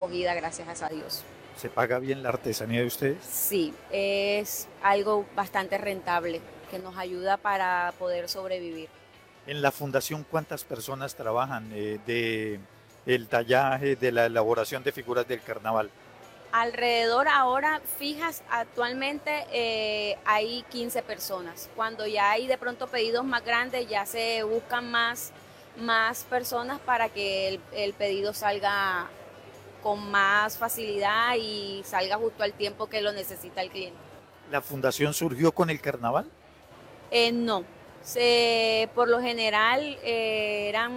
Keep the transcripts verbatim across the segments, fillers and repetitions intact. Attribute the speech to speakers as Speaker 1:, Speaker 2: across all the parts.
Speaker 1: acogida, gracias a Dios.
Speaker 2: ¿Se paga bien la artesanía de ustedes?
Speaker 1: Sí, es algo bastante rentable que nos ayuda para poder sobrevivir.
Speaker 2: En la fundación, ¿cuántas personas trabajan eh, de el tallaje, de la elaboración de figuras del carnaval?
Speaker 1: Alrededor ahora fijas actualmente eh, hay quince personas. Cuando ya hay de pronto pedidos más grandes ya se buscan más, más personas para que el, el pedido salga con más facilidad y salga justo al tiempo que lo necesita el cliente.
Speaker 2: ¿La fundación surgió con el carnaval?
Speaker 1: Eh, no, se, por lo general eh, eran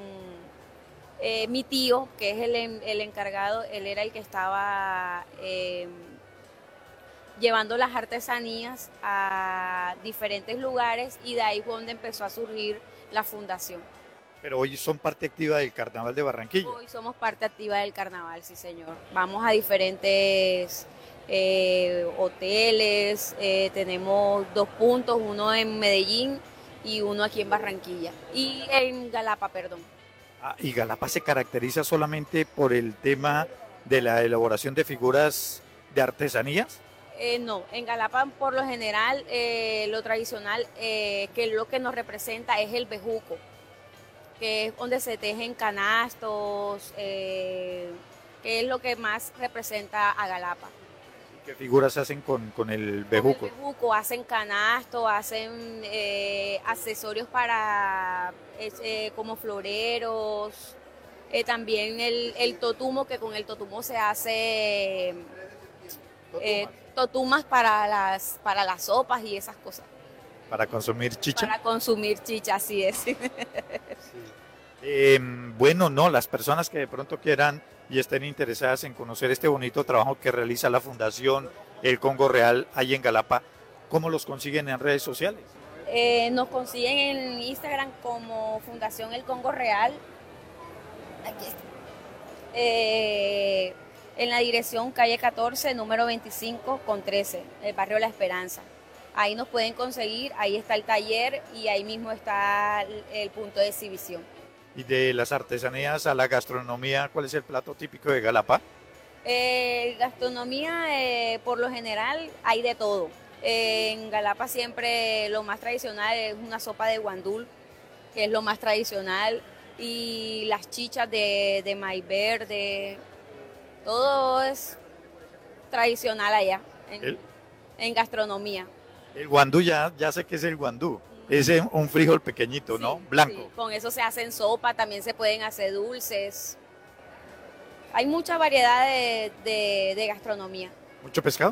Speaker 1: eh, mi tío, que es el, el encargado, él era el que estaba eh, llevando las artesanías a diferentes lugares y de ahí fue donde empezó a surgir la fundación.
Speaker 2: Pero hoy son parte activa del Carnaval de Barranquilla.
Speaker 1: Hoy somos parte activa del carnaval, sí señor. Vamos a diferentes eh, hoteles, eh, tenemos dos puntos, uno en Medellín y uno aquí en Barranquilla. Y en Galapa, perdón.
Speaker 2: Ah, y Galapa se caracteriza solamente por el tema de la elaboración de figuras de artesanías.
Speaker 1: Eh, no, en Galapa por lo general eh, lo tradicional eh, que lo que nos representa es el bejuco, que es donde se tejen canastos, eh, que es lo que más representa a Galapa.
Speaker 2: ¿Qué figuras hacen con, con el bejuco?
Speaker 1: Con el bejuco hacen canastos, hacen eh, accesorios para eh, como floreros, eh, también el, el totumo, que con el totumo se hace eh, totumas para las, para las sopas y esas cosas.
Speaker 2: ¿Para consumir chicha?
Speaker 1: Para consumir chicha, así es. Sí.
Speaker 2: Eh, bueno, no, las personas que de pronto quieran y estén interesadas en conocer este bonito trabajo que realiza la Fundación El Congo Real ahí en Galapa, ¿cómo los consiguen en redes sociales?
Speaker 1: Eh, nos consiguen en Instagram como Fundación El Congo Real. Aquí está. Eh, en la dirección calle catorce, número veinticinco con trece, el barrio La Esperanza. Ahí nos pueden conseguir, ahí está el taller y ahí mismo está el, el punto de exhibición.
Speaker 2: Y de las artesanías a la gastronomía, ¿cuál es el plato típico de Galapa?
Speaker 1: Eh, gastronomía, eh, por lo general, hay de todo. Eh, en Galapa siempre lo más tradicional es una sopa de guandul, que es lo más tradicional, y las chichas de, de maíz verde, todo es tradicional allá, en,
Speaker 2: El,
Speaker 1: en gastronomía.
Speaker 2: el guandú, ya, ya sé que es el guandú. Es un frijol pequeñito,
Speaker 1: Sí,
Speaker 2: ¿no? Blanco.
Speaker 1: Sí. Con eso se hacen sopa, también se pueden hacer dulces. Hay mucha variedad de, de, de gastronomía.
Speaker 2: ¿Mucho pescado?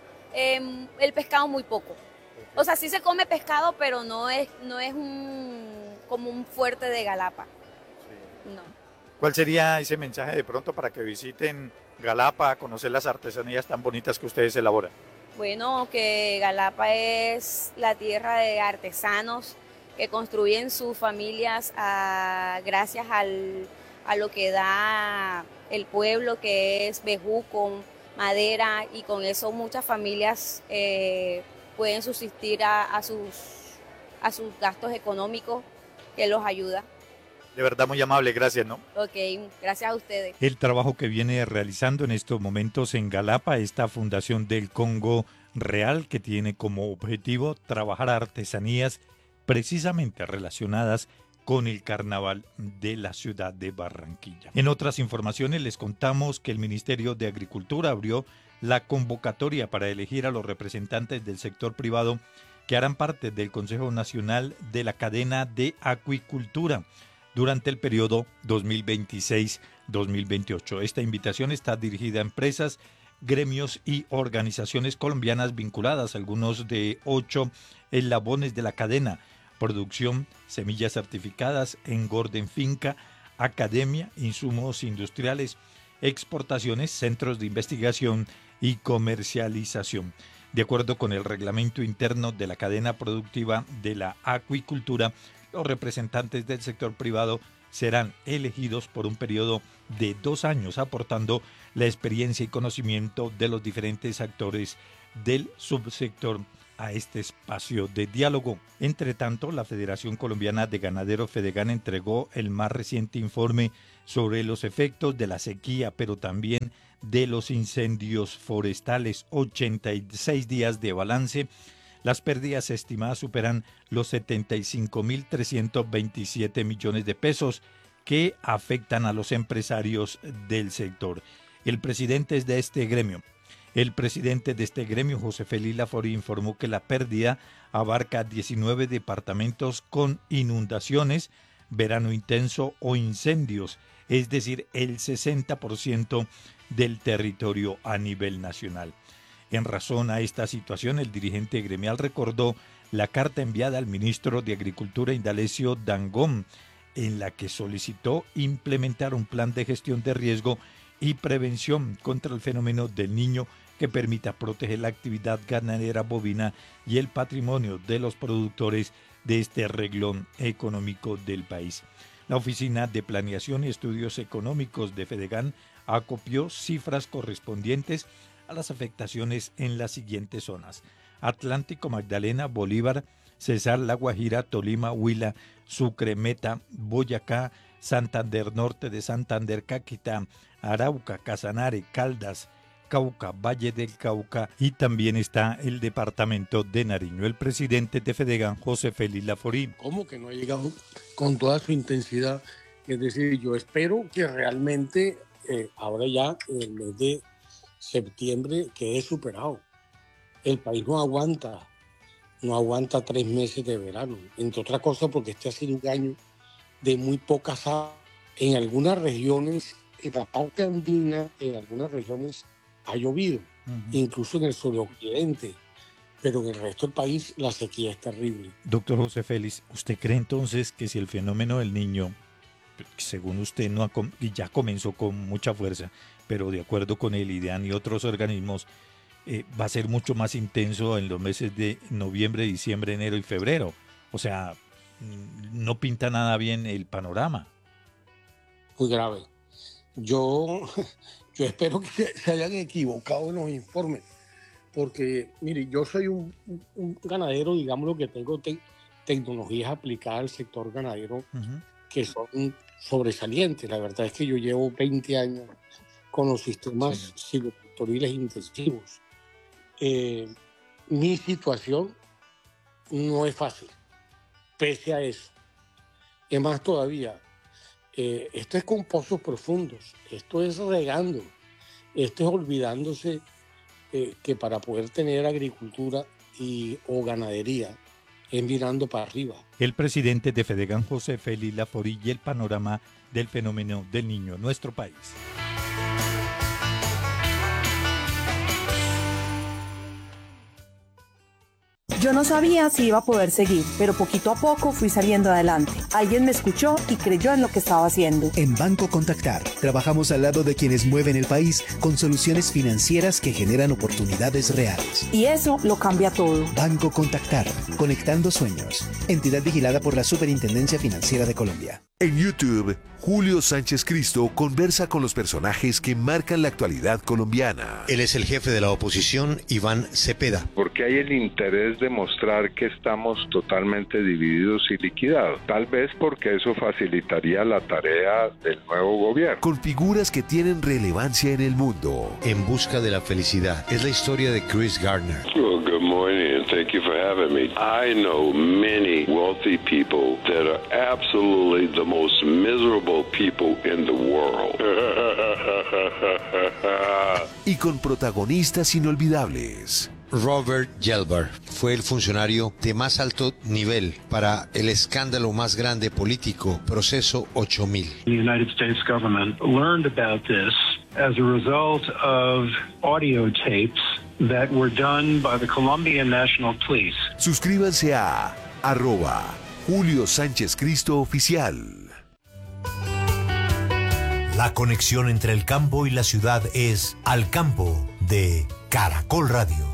Speaker 1: Eh, el pescado muy poco. O sea, sí se come pescado, pero no es, no es un, como un fuerte de Galapa. Sí. No.
Speaker 2: ¿Cuál sería ese mensaje de pronto para que visiten Galapa a conocer las artesanías tan bonitas que ustedes elaboran?
Speaker 1: Bueno, que Galapa es la tierra de artesanos que construyen sus familias a, gracias al, a lo que da el pueblo, que es bejuco, madera, y con eso muchas familias eh, pueden subsistir a, a, sus, a sus gastos económicos, que los ayuda.
Speaker 2: De verdad muy amable, gracias, ¿no?
Speaker 1: Ok, gracias a ustedes.
Speaker 3: El trabajo que viene realizando en estos momentos en Galapa esta Fundación del Congo Real, que tiene como objetivo trabajar artesanías precisamente relacionadas con el carnaval de la ciudad de Barranquilla. En otras informaciones les contamos que el Ministerio de Agricultura abrió la convocatoria para elegir a los representantes del sector privado que harán parte del Consejo Nacional de la Cadena de Acuicultura durante el periodo dos mil veintiséis a dos mil veintiocho. Esta invitación está dirigida a empresas, gremios y organizaciones colombianas vinculadas a algunos de ocho eslabones de la cadena: producción, semillas certificadas, engorde en finca, academia, insumos industriales, exportaciones, centros de investigación y comercialización. De acuerdo con el reglamento interno de la cadena productiva de la acuicultura, los representantes del sector privado serán elegidos por un periodo de dos años, aportando la experiencia y conocimiento de los diferentes actores del subsector a este espacio de diálogo. Entre tanto, la Federación Colombiana de Ganaderos Fedegan entregó el más reciente informe sobre los efectos de la sequía, pero también de los incendios forestales. ochenta y seis días de balance. Las pérdidas estimadas superan los setenta y cinco mil trescientos veintisiete millones de pesos que afectan a los empresarios del sector. El presidente de este gremio, el presidente de este gremio, José Félix Laforí, informó que la pérdida abarca diecinueve departamentos con inundaciones, verano intenso o incendios, es decir, el sesenta por ciento del territorio a nivel nacional. En razón a esta situación, el dirigente gremial recordó la carta enviada al ministro de Agricultura, Indalecio Dangond, en la que solicitó implementar un plan de gestión de riesgo y prevención contra el fenómeno del Niño que permita proteger la actividad ganadera bovina y el patrimonio de los productores de este renglón económico del país. La Oficina de Planeación y Estudios Económicos de Fedegan acopió cifras correspondientes a las afectaciones en las siguientes zonas: Atlántico, Magdalena, Bolívar, Cesar, La Guajira, Tolima, Huila, Sucre, Meta, Boyacá, Santander Norte de Santander, Caquetá, Arauca, Casanare, Caldas, Cauca, Valle del Cauca, y también está el departamento de Nariño. El presidente de Fedegan, José Félix Laforí.
Speaker 4: ¿Cómo que no ha llegado con toda su intensidad? Es decir, yo espero que realmente eh, ahora ya en el mes de septiembre quede superado. El país no aguanta, no aguanta tres meses de verano, entre otras cosas porque este ha sido un año de muy pocas aguas. En algunas regiones, en la parte andina, en algunas regiones ha llovido, uh-huh. incluso en el suroccidente, pero en el resto del país la sequía es terrible.
Speaker 3: Doctor José Félix, ¿usted cree entonces que si el fenómeno del Niño, según usted, no ha com- y ya comenzó con mucha fuerza, pero de acuerdo con el IDEAN y otros organismos, eh, va a ser mucho más intenso en los meses de noviembre, diciembre, enero y febrero? O sea, no pinta nada bien el panorama.
Speaker 4: Muy grave. Yo, yo espero que se hayan equivocado en los informes, porque, mire, yo soy un, un ganadero, digamos, que tengo te- tecnologías aplicadas al sector ganadero uh-huh. que son sobresalientes. La verdad es que yo llevo veinte años con los sistemas sí. silvopastoriles intensivos. Eh, mi situación no es fácil, pese a eso. Es más todavía, eh, esto es con pozos profundos, esto es regando, esto es olvidándose eh, que para poder tener agricultura y, o ganadería es mirando para arriba.
Speaker 3: El presidente de Fedegan, José Félix Laforí, y el panorama del fenómeno del Niño en nuestro país.
Speaker 5: Yo no sabía si iba a poder seguir, pero poquito a poco fui saliendo adelante. Alguien me escuchó y creyó en lo que estaba haciendo.
Speaker 6: En Banco Contactar, trabajamos al lado de quienes mueven el país con soluciones financieras que generan oportunidades reales.
Speaker 5: Y eso lo cambia todo.
Speaker 6: Banco Contactar, conectando sueños. Entidad vigilada por la Superintendencia Financiera de Colombia.
Speaker 7: En YouTube, Julio Sánchez Cristo conversa con los personajes que marcan la actualidad colombiana.
Speaker 8: Él es el jefe de la oposición, Iván Cepeda.
Speaker 9: Porque hay el interés de mostrar que estamos totalmente divididos y liquidados. Tal vez porque eso facilitaría la tarea del nuevo gobierno.
Speaker 7: Con figuras que tienen relevancia en el mundo.
Speaker 8: En busca de la felicidad. Es la historia de Chris Gardner.
Speaker 10: Well, good morning and thank you for having me. I know many wealthy people that are absolutely the most miserable people in the world.
Speaker 7: Y con protagonistas inolvidables.
Speaker 8: Robert Gelber fue el funcionario de más alto nivel para el escándalo más grande político, Proceso ocho mil.
Speaker 11: The United States government learned about this as a result of audio tapes that were done by the Colombian National Police.
Speaker 7: Suscríbanse a arroba Julio Sánchez Cristo Oficial.
Speaker 12: La conexión entre el campo y la ciudad es Al Campo de Caracol Radio.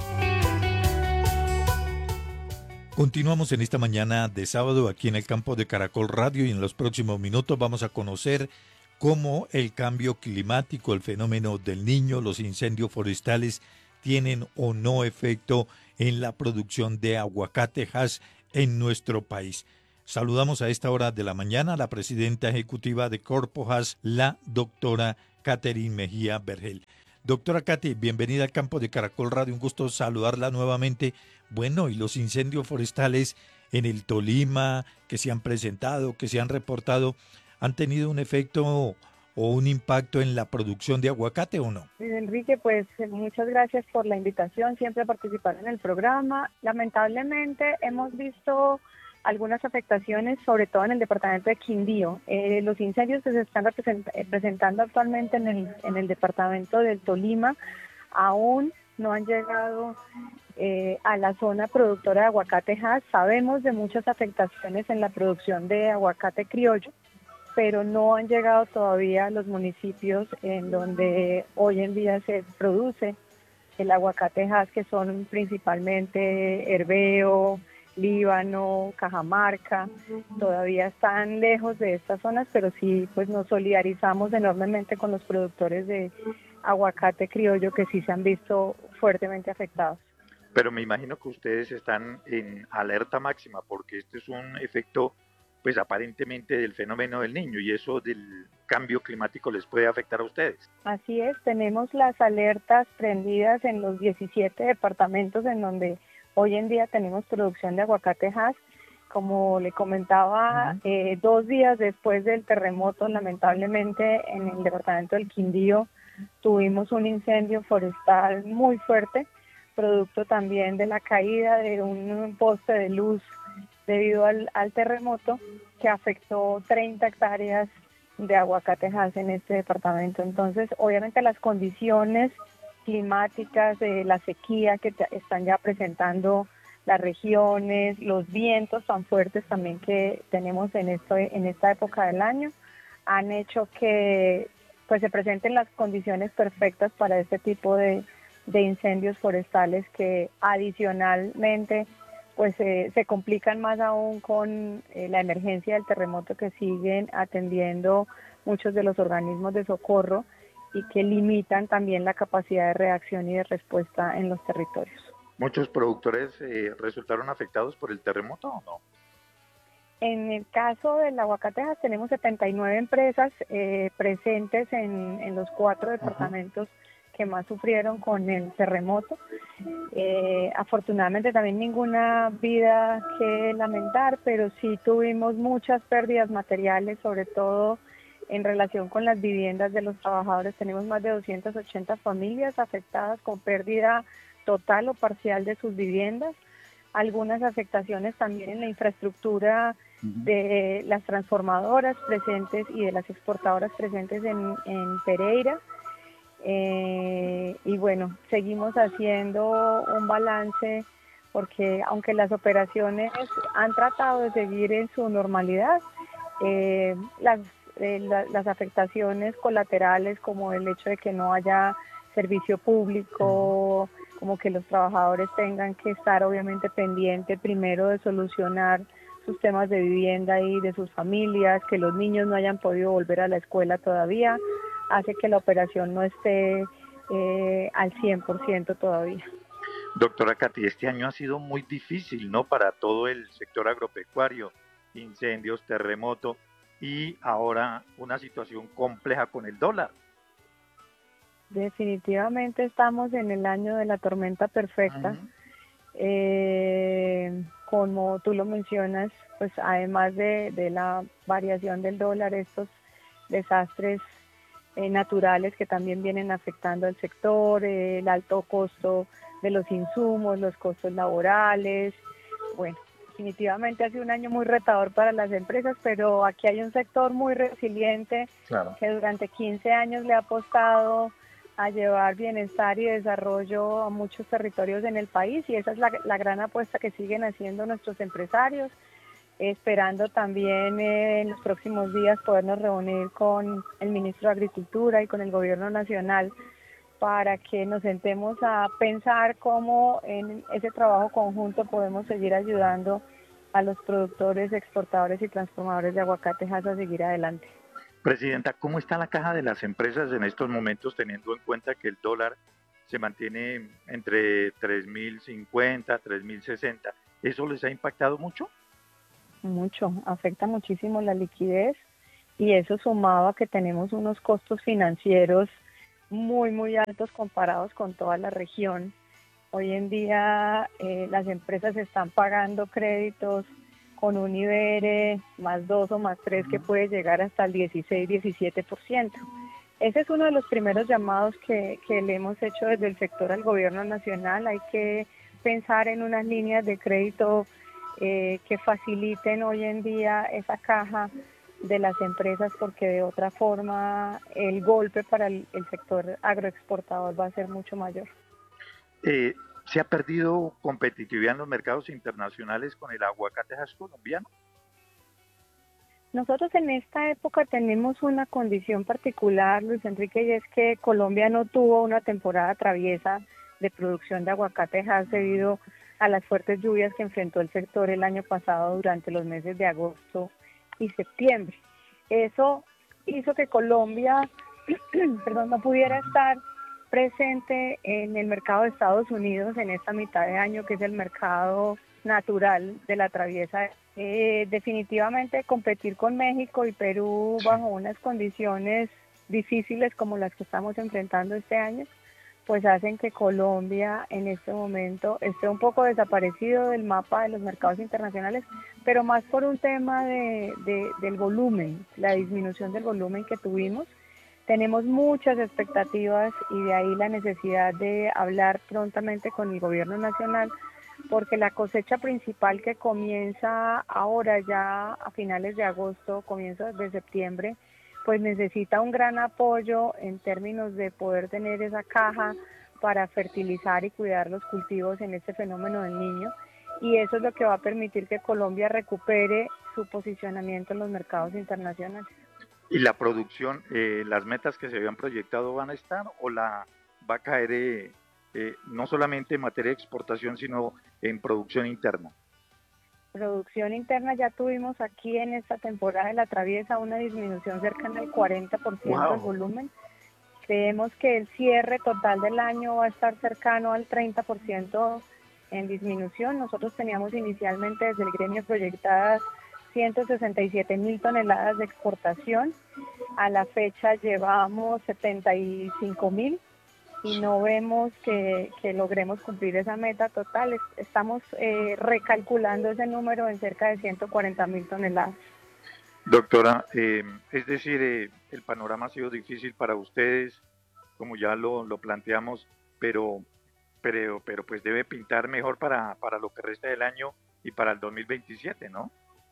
Speaker 3: Continuamos en esta mañana de sábado aquí en el campo de Caracol Radio y en los próximos minutos vamos a conocer cómo el cambio climático, el fenómeno del Niño, los incendios forestales tienen o no efecto en la producción de aguacate Hass en nuestro país. Saludamos a esta hora de la mañana a la presidenta ejecutiva de Corpo Hass, la doctora Catherine Mejía Vergel. Doctora Katy, bienvenida al campo de Caracol Radio, un gusto saludarla nuevamente. Bueno, y los incendios forestales en el Tolima que se han presentado, que se han reportado, ¿han tenido un efecto o un impacto en la producción de aguacate o no?
Speaker 13: Enrique, pues muchas gracias por la invitación, siempre a participar en el programa. Lamentablemente hemos visto algunas afectaciones, sobre todo en el departamento de Quindío. Eh, los incendios que se están represent- presentando actualmente en el, en el departamento del Tolima aún no han llegado eh, a la zona productora de aguacate Hass. Sabemos de muchas afectaciones en la producción de aguacate criollo, pero no han llegado todavía a los municipios en donde hoy en día se produce el aguacate Hass, que son principalmente Herveo, Líbano, Cajamarca. Todavía están lejos de estas zonas, pero sí pues nos solidarizamos enormemente con los productores de aguacate criollo que sí se han visto fuertemente afectados.
Speaker 2: Pero me imagino que ustedes están en alerta máxima porque este es un efecto pues aparentemente del fenómeno del Niño y eso del cambio climático les puede afectar a ustedes.
Speaker 13: Así es, tenemos las alertas prendidas en los diecisiete departamentos en donde hoy en día tenemos producción de aguacate Hass. Como le comentaba, uh-huh. eh, dos días después del terremoto, lamentablemente en el departamento del Quindío tuvimos un incendio forestal muy fuerte, producto también de la caída de un poste de luz debido al, al terremoto que afectó treinta hectáreas de aguacate Hass en este departamento. Entonces, obviamente las condiciones climáticas, de la sequía que te, están ya presentando las regiones, los vientos tan fuertes también que tenemos en, esto, en esta época del año, han hecho que pues se presenten las condiciones perfectas para este tipo de, de incendios forestales que adicionalmente pues eh, se complican más aún con eh, la emergencia del terremoto que siguen atendiendo muchos de los organismos de socorro y que limitan también la capacidad de reacción y de respuesta en los territorios.
Speaker 2: ¿Muchos productores eh, resultaron afectados por el terremoto o no?
Speaker 13: En el caso del aguacate Hass tenemos setenta y nueve empresas eh, presentes en, en los cuatro departamentos uh-huh. que más sufrieron con el terremoto. Eh, afortunadamente también ninguna vida que lamentar, pero sí tuvimos muchas pérdidas materiales, sobre todo en relación con las viviendas de los trabajadores. Tenemos más de doscientas ochenta familias afectadas con pérdida total o parcial de sus viviendas. Algunas afectaciones también en la infraestructura de las transformadoras presentes y de las exportadoras presentes en, en Pereira. Eh, y bueno, seguimos haciendo un balance porque aunque las operaciones han tratado de seguir en su normalidad, eh, las, eh, la, las afectaciones colaterales como el hecho de que no haya servicio público, como que los trabajadores tengan que estar obviamente pendientes primero de solucionar sus temas de vivienda y de sus familias, que los niños no hayan podido volver a la escuela todavía, hace que la operación no esté eh, al cien por ciento todavía.
Speaker 2: Doctora Katy, este año ha sido muy difícil, ¿no? Para todo el sector agropecuario, incendios, terremoto y ahora una situación compleja con el dólar.
Speaker 13: Definitivamente estamos en el año de la tormenta perfecta. Uh-huh. Eh, como tú lo mencionas, pues además de, de la variación del dólar, estos desastres eh, naturales que también vienen afectando al sector, eh, el alto costo de los insumos, los costos laborales. Bueno, definitivamente ha sido un año muy retador para las empresas, pero aquí hay un sector muy resiliente, claro, que durante quince años le ha apostado a llevar bienestar y desarrollo a muchos territorios en el país, y esa es la, la gran apuesta que siguen haciendo nuestros empresarios, esperando también eh, en los próximos días podernos reunir con el ministro de Agricultura y con el gobierno nacional para que nos sentemos a pensar cómo en ese trabajo conjunto podemos seguir ayudando a los productores, exportadores y transformadores de aguacate Hass a seguir adelante.
Speaker 2: Presidenta, ¿cómo está la caja de las empresas en estos momentos, teniendo en cuenta que el dólar se mantiene entre tres mil cincuenta, tres mil sesenta. ¿Eso les ha impactado mucho?
Speaker 13: Mucho, afecta muchísimo la liquidez y eso sumado a que tenemos unos costos financieros muy, muy altos comparados con toda la región. Hoy en día eh, las empresas están pagando créditos con un I B R más dos o más tres que puede llegar hasta el dieciséis, diecisiete por ciento. Ese es uno de los primeros llamados que, que le hemos hecho desde el sector al gobierno nacional. Hay que pensar en unas líneas de crédito eh, que faciliten hoy en día esa caja de las empresas, porque de otra forma el golpe para el, el sector agroexportador va a ser mucho mayor.
Speaker 2: Eh, ¿Se ha perdido competitividad en los mercados internacionales con el aguacate hass colombiano?
Speaker 13: Nosotros en esta época tenemos una condición particular, Luis Enrique, y es que Colombia no tuvo una temporada traviesa de producción de aguacate hass debido a las fuertes lluvias que enfrentó el sector el año pasado durante los meses de agosto y septiembre. Eso hizo que Colombia perdón, no pudiera estar presente en el mercado de Estados Unidos en esta mitad de año, que es el mercado natural de la traviesa. Eh, definitivamente competir con México y Perú bajo unas condiciones difíciles como las que estamos enfrentando este año, pues hacen que Colombia en este momento esté un poco desaparecido del mapa de los mercados internacionales, pero más por un tema de, de, del volumen, la disminución del volumen que tuvimos. Tenemos muchas expectativas y de ahí la necesidad de hablar prontamente con el gobierno nacional, porque la cosecha principal que comienza ahora ya a finales de agosto, comienzos de septiembre, pues necesita un gran apoyo en términos de poder tener esa caja para fertilizar y cuidar los cultivos en este fenómeno del Niño, y eso es lo que va a permitir que Colombia recupere su posicionamiento en los mercados internacionales.
Speaker 2: ¿Y la producción, eh, las metas que se habían proyectado van a estar o la va a caer eh, eh, no solamente en materia de exportación, sino en producción interna?
Speaker 13: Producción interna ya tuvimos aquí en esta temporada de la traviesa una disminución cercana al cuarenta por ciento wow. del volumen. Creemos que el cierre total del año va a estar cercano al treinta por ciento en disminución. Nosotros teníamos inicialmente desde el gremio proyectadas ciento sesenta y siete mil toneladas de exportación. A la fecha llevamos setenta y cinco mil y no vemos que, que logremos cumplir esa meta total. Estamos eh, recalculando ese número en cerca de ciento cuarenta mil toneladas.
Speaker 2: Doctora, eh, es decir, eh, el panorama ha sido difícil para ustedes, como ya lo, lo planteamos, pero, pero, pero pues debe pintar mejor para, para lo que resta del año y para el dos mil veintisiete, ¿no?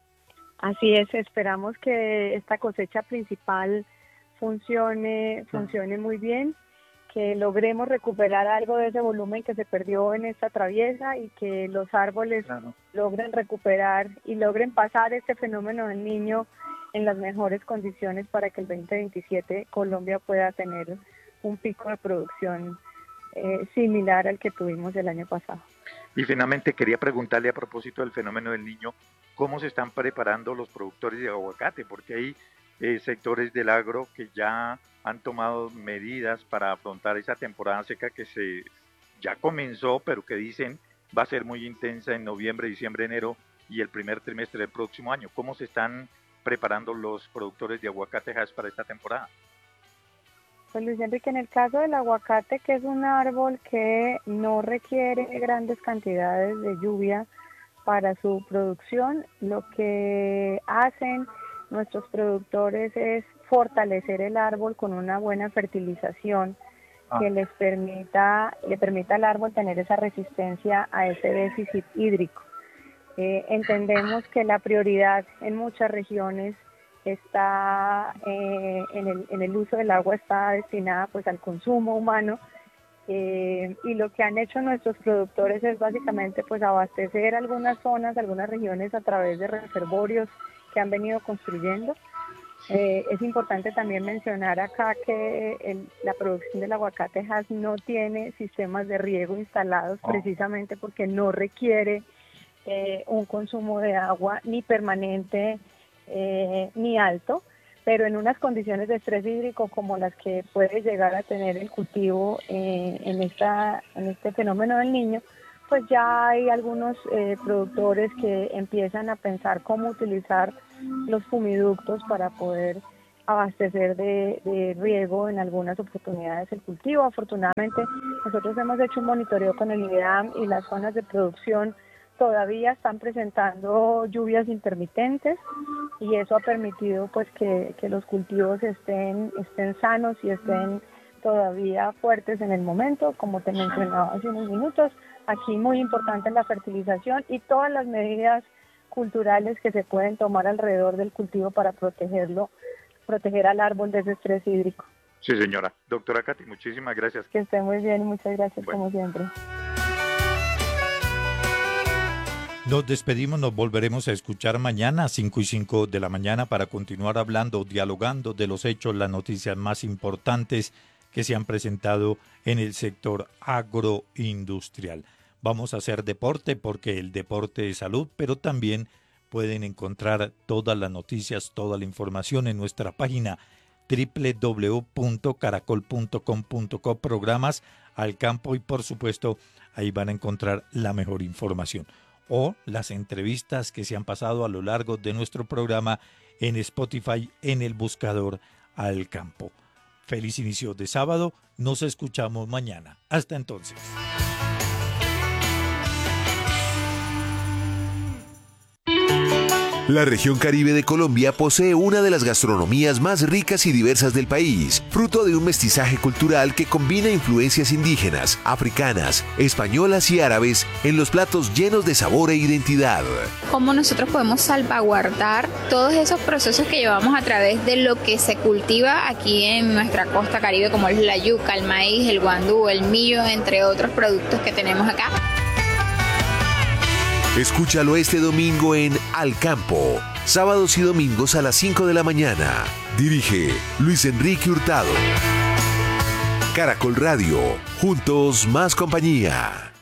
Speaker 13: Así es, esperamos que esta cosecha principal funcione, funcione muy bien, que logremos recuperar algo de ese volumen que se perdió en esta traviesa y que los árboles claro. logren recuperar y logren pasar este fenómeno del Niño en las mejores condiciones para que el veinte veintisiete Colombia pueda tener un pico de producción eh, similar al que tuvimos el año pasado.
Speaker 2: Y finalmente quería preguntarle a propósito del fenómeno del Niño, ¿cómo se están preparando los productores de aguacate? Porque hay eh, sectores del agro que ya han tomado medidas para afrontar esa temporada seca que se ya comenzó, pero que dicen va a ser muy intensa en noviembre, diciembre, enero y el primer trimestre del próximo año. ¿Cómo se están preparando los productores de aguacate hass para esta temporada?
Speaker 13: Pues Luis Enrique, en el caso del aguacate, que es un árbol que no requiere grandes cantidades de lluvia para su producción, lo que hacen nuestros productores es fortalecer el árbol con una buena fertilización ah. que les permita, le permita al árbol tener esa resistencia a ese déficit hídrico. Eh, entendemos que la prioridad en muchas regiones está eh, en, el, en el uso del agua, está destinada pues al consumo humano, eh, y lo que han hecho nuestros productores es básicamente pues abastecer algunas zonas, algunas regiones a través de reservorios que han venido construyendo. Eh, es importante también mencionar acá que el, la producción del aguacate hass no tiene sistemas de riego instalados oh. precisamente porque no requiere eh, un consumo de agua ni permanente Eh, ni alto, pero en unas condiciones de estrés hídrico como las que puede llegar a tener el cultivo eh, en, esta, en este fenómeno del Niño, pues ya hay algunos eh, productores que empiezan a pensar cómo utilizar los fumiductos para poder abastecer de, de riego en algunas oportunidades el cultivo. Afortunadamente nosotros hemos hecho un monitoreo con el IDEAM y las zonas de producción todavía están presentando lluvias intermitentes y eso ha permitido pues que, que los cultivos estén, estén sanos y estén todavía fuertes en el momento, como te mencionaba hace unos minutos. Aquí muy importante la fertilización y todas las medidas culturales que se pueden tomar alrededor del cultivo para protegerlo, proteger al árbol de ese estrés hídrico.
Speaker 2: Sí, señora. Doctora Katy, muchísimas gracias.
Speaker 13: Que esté muy bien y muchas gracias
Speaker 2: bueno.
Speaker 13: como siempre.
Speaker 3: Nos despedimos, nos volveremos a escuchar mañana a cinco y cinco de la mañana para continuar hablando, dialogando de los hechos, las noticias más importantes que se han presentado en el sector agroindustrial. Vamos a hacer deporte porque el deporte es salud, pero también pueden encontrar todas las noticias, toda la información en nuestra página doble u doble u doble u punto caracol punto com punto co, programas al campo y por supuesto ahí van a encontrar la mejor información. O las entrevistas que se han pasado a lo largo de nuestro programa en Spotify en el buscador Al Campo. Feliz inicio de sábado, nos escuchamos mañana. Hasta entonces.
Speaker 7: La región Caribe de Colombia posee una de las gastronomías más ricas y diversas del país, fruto de un mestizaje cultural que combina influencias indígenas, africanas, españolas y árabes en los platos llenos de sabor e identidad.
Speaker 14: ¿Cómo nosotros podemos salvaguardar todos esos procesos que llevamos a través de lo que se cultiva aquí en nuestra costa Caribe, como es la yuca, el maíz, el guandú, el millo, entre otros productos que tenemos acá?
Speaker 7: Escúchalo este domingo en Al Campo, sábados y domingos a las cinco de la mañana. Dirige Luis Enrique Hurtado. Caracol Radio, juntos más compañía.